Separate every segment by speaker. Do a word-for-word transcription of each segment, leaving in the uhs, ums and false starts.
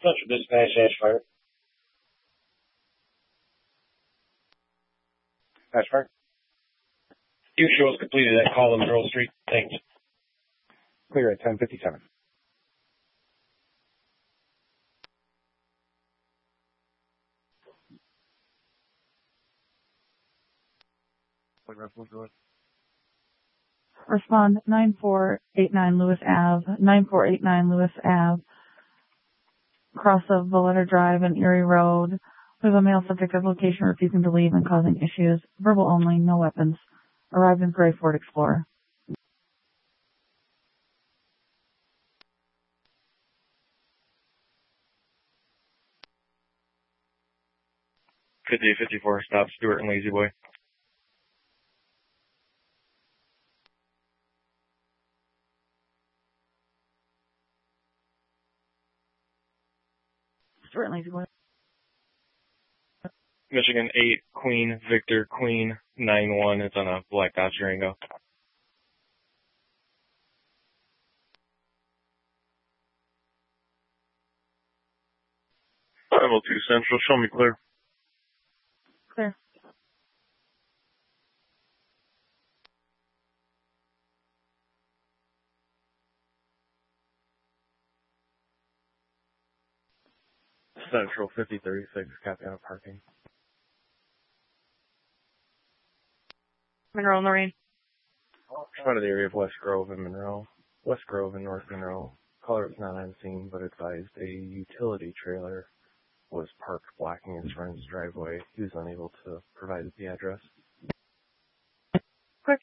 Speaker 1: Central Dispatch, Ash Fire. Ash Fire. You show us completed at Collins Road Street. Thanks.
Speaker 2: Clear at ten fifty-seven.
Speaker 3: Respond nine four eight nine Lewis Ave, nine four eight nine Lewis Ave, cross of Valletta Drive and Erie Road. We have a male subject of location refusing to leave and causing issues. Verbal only, no weapons. Arrived in gray Ford Explorer.
Speaker 4: fifty fifty-four, stop Stewart and Lazy Boy.
Speaker 3: Stewart and Lazy Boy.
Speaker 4: Michigan eight, Queen, Victor, Queen, nine one. It's on a black Dodge Durango. five oh two Central, show me clear.
Speaker 3: Clear.
Speaker 4: Central fifty thirty-six, copy out of parking.
Speaker 3: Monroe and Lorraine.
Speaker 4: Out of the area of West Grove and Monroe. West Grove and North Monroe. Caller was not on scene, but advised a utility trailer was parked blocking his friend's driveway. He was unable to provide the address.
Speaker 3: Quick.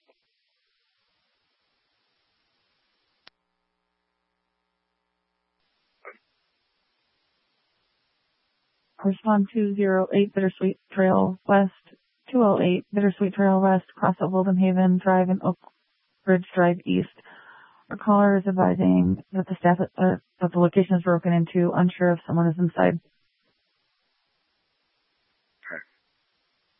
Speaker 3: Respond two oh eight Bittersweet Trail West, two oh eight Bittersweet Trail West, cross at Wilden Haven Drive and Oak Ridge Drive East. Our caller is advising that the staff uh, that the location is broken into, unsure if someone is inside.